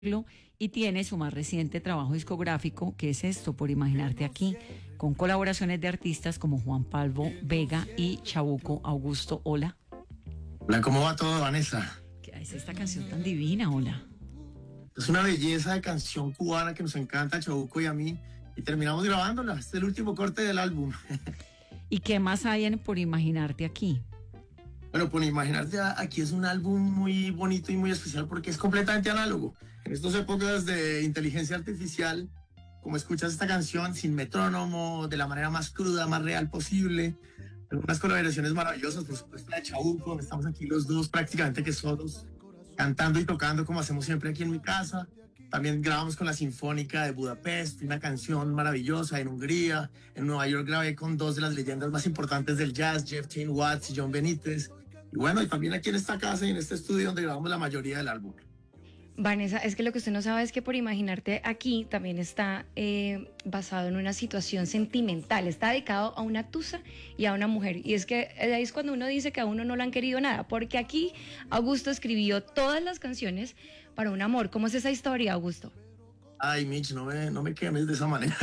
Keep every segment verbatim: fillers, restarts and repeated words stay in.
y tiene su más reciente trabajo discográfico, que es esto, Por Imaginarte Aquí, con colaboraciones de artistas como Juan Pablo Vega y Chabuco Augusto. Hola. Hola, ¿cómo va todo, Vanessa? ¿Qué es esta canción tan divina? Hola. Es una belleza de canción cubana que nos encanta a Chabuco y a mí, y terminamos grabándola. Este es el último corte del álbum. ¿Y qué más hay en Por Imaginarte Aquí? Bueno, Por Imaginarte Aquí es un álbum muy bonito y muy especial porque es completamente análogo. En estas épocas de inteligencia artificial, como escuchas esta canción sin metrónomo, de la manera más cruda, más real posible, algunas colaboraciones maravillosas, por supuesto la de Chabuco, estamos aquí los dos prácticamente que solos, cantando y tocando como hacemos siempre aquí en mi casa. También grabamos con la Sinfónica de Budapest, una canción maravillosa en Hungría. En Nueva York grabé con dos de las leyendas más importantes del jazz, Jeff Tain Watts y John Benítez. Y bueno, y también aquí en esta casa y en este estudio donde grabamos la mayoría del álbum. Vanessa, es que lo que usted no sabe es que Por Imaginarte Aquí también está eh, basado en una situación sentimental, está dedicado a una tusa y a una mujer, y es que ahí es cuando uno dice que a uno no le han querido nada, porque aquí Augusto escribió todas las canciones para un amor. ¿Cómo es esa historia, Augusto? Ay, Mitch, no me, no me quemes de esa manera.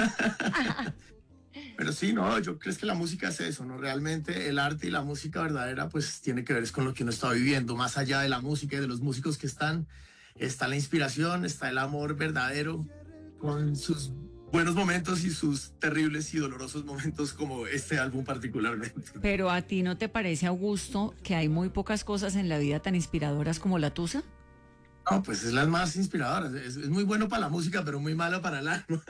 Pero sí, no, yo creo que la música es eso, ¿no? Realmente el arte y la música verdadera pues tiene que ver es con lo que uno está viviendo, más allá de la música y de los músicos que están. Está la inspiración, está el amor verdadero, con sus buenos momentos y sus terribles y dolorosos momentos, como este álbum particularmente. Pero ¿a ti no te parece, Augusto, que hay muy pocas cosas en la vida tan inspiradoras como la tusa? No, pues es las más inspiradoras. Es, es muy bueno para la música, pero muy malo para el alma.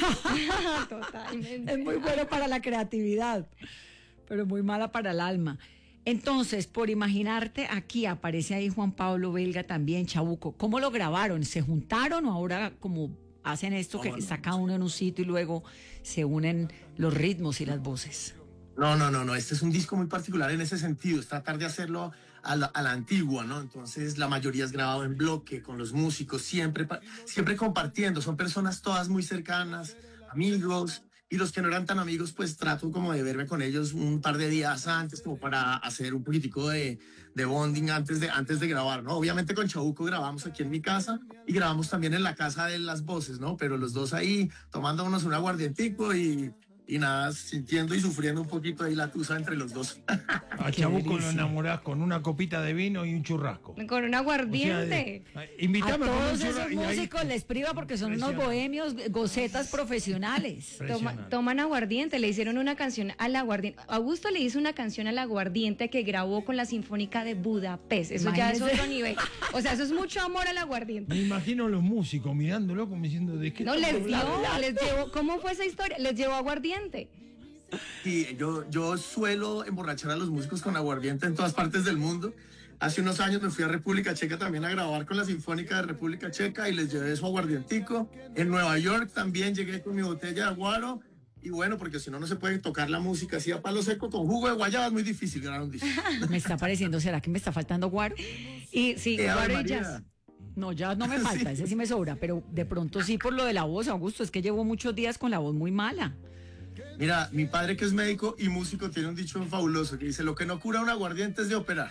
Totalmente. Es muy bueno para la creatividad, pero muy mala para el alma. Entonces, Por Imaginarte Aquí, aparece ahí Juan Pablo Vega también, Chabuco. ¿Cómo lo grabaron? ¿Se juntaron o ahora como hacen esto que está cada uno en un sitio y luego se unen los ritmos y las voces? No, no, no, no. Este es un disco muy particular en ese sentido. Es tratar de hacerlo a la, a la antigua, ¿no? Entonces, la mayoría es grabado en bloque, con los músicos, siempre, siempre compartiendo. Son personas todas muy cercanas, amigos. Y los que no eran tan amigos, pues trato como de verme con ellos un par de días antes, como para hacer un poquitico de, de bonding antes de, antes de grabar, ¿no? Obviamente con Chabuco grabamos aquí en mi casa y grabamos también en la casa de las voces, ¿no? Pero los dos ahí tomándonos un aguardientico y, y nada, sintiendo y sufriendo un poquito ahí la tusa entre los dos. A Chabuco lo enamorás con una copita de vino y un churrasco. Con un aguardiente. O sea, de, invitame a con todos un churrasco, esos músicos ahí les priva porque son unos bohemios, gocetas profesionales. Toma, toman aguardiente, le hicieron una canción al aguardiente. Augusto le hizo una canción al aguardiente que grabó con la Sinfónica de Budapest. Eso Imagínese. Ya es otro nivel. O sea, eso es mucho amor al aguardiente. Me imagino a los músicos mirándolo como diciendo de qué. No, les dio, les llevó. ¿Cómo fue esa historia? Les llevó aguardiente. Sí, yo, yo suelo emborrachar a los músicos con aguardiente en todas partes del mundo. Hace unos años me fui a República Checa también a grabar con la Sinfónica de República Checa y les llevé su aguardientico. En Nueva York también llegué con mi botella de aguaro. Y bueno, porque si no, no se puede tocar la música así a palo seco con jugo de guayaba, es muy difícil grabar un disco. Me está pareciendo, ¿será que me está faltando guaro? Y sí, eh, guaro y jazz. No, ya no me falta, sí. Ese sí me sobra, pero de pronto sí por lo de la voz, Augusto, es que llevo muchos días con la voz muy mala. Mira, mi padre que es médico y músico tiene un dicho fabuloso que dice, lo que no cura un aguardiente es de operar.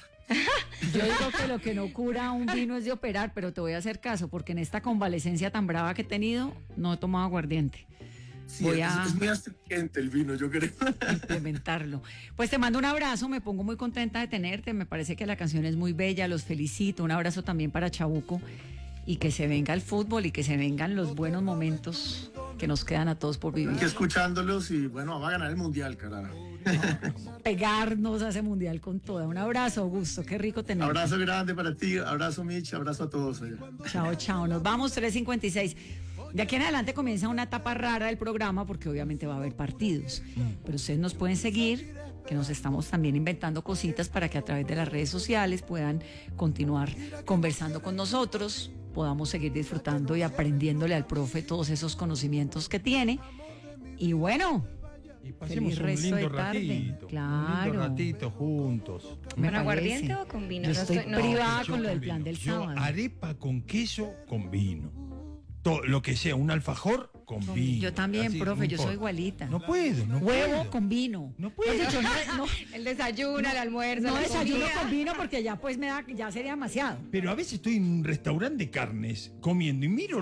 Yo digo que lo que no cura un vino es de operar, pero te voy a hacer caso, porque en esta convalecencia tan brava que he tenido, no he tomado aguardiente. Sí, voy es, a es muy astringente el vino, yo creo. implementarlo. Pues te mando un abrazo, me pongo muy contenta de tenerte, me parece que la canción es muy bella, los felicito, un abrazo también para Chabuco, y que se venga el fútbol y que se vengan los buenos momentos que nos quedan a todos por vivir. Que escuchándolos y bueno, vamos a ganar el mundial, carajo. Pegarnos a ese mundial con toda. Un abrazo, Augusto, qué rico tenerte. Abrazo grande para ti, abrazo Mitch, abrazo a todos allá. Chao, chao, nos vamos, tres cincuenta y seis. De aquí en adelante comienza una etapa rara del programa porque obviamente va a haber partidos, pero ustedes nos pueden seguir, que nos estamos también inventando cositas para que a través de las redes sociales puedan continuar conversando con nosotros, podamos seguir disfrutando y aprendiéndole al profe todos esos conocimientos que tiene. Y bueno, y pasemos un resto lindo de tarde. ratito, Claro. un lindo ratito juntos. Me ¿Con aguardiente parece. o con vino? Yo No estoy estoy- no. privada Yo con lo del vino. plan del Yo sábado. arepa con queso con vino. Todo, lo que sea, un alfajor con vino. Yo también, Así, profe, no yo soy importa. igualita. No puedo, no Huevo puedo. con vino. No puedo. Pues yo no, no, El desayuno, el almuerzo, no la desayuno comida. con vino porque ya pues me da, ya sería demasiado. Pero a veces estoy en un restaurante de carnes comiendo y miro